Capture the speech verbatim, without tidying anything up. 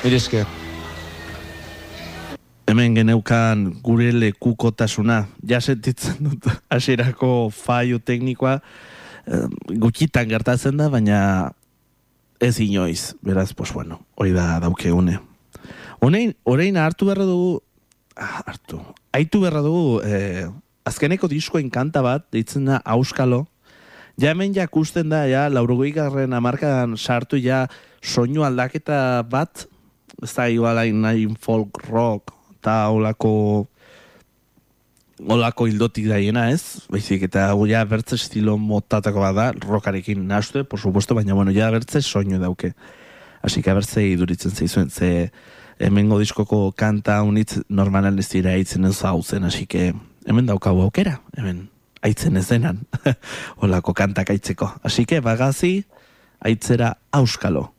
Mireske. Hemen geneukan gure lekukotasuna, ja sentitzen dut hasierako fallo teknikoa, gutxitan gertatzen da, baina ez inoiz, beraz, pues bueno, hori da daukegune. Horein, horein hartu berra dugu, ah, hartu, haitu berra dugu, eh, azkeneko diskoen kanta bat, deitzen da Auskalo, ja hemen jakusten da, ja, laurogehigarren hamarkadan sartu, ja, soinu aldaketa bat, ez da igualain nahi folk rock, eta olako, olako hildotik daiena, ez? Baizik, eta ja bertze estilo motatako bat da, rockarekin nahazte, por supuesto, baina, bueno, ja bertze soinu dauke. Así que bertze iduritzen zeizuen, ze hemengo diskoko kanta unitz normalan ez dira aitzen ez hau zen, así que hemen daukagu aukera, hemen aitzen ez denan, olako kantak aitzeko. Así que bagazi, aitzera Auskalo.